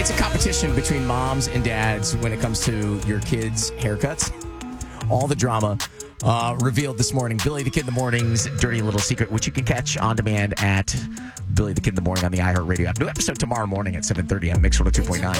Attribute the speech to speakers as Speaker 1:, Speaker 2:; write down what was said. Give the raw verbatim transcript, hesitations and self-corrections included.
Speaker 1: It's a competition between moms and dads when it comes to your kids' haircuts. All the drama uh, revealed this morning. Billy the Kid in the Morning's Dirty Little Secret, which you can catch on demand at Billy the Kid in the Morning on the iHeartRadio app. New episode tomorrow morning at seven thirty on Mix one oh two point nine.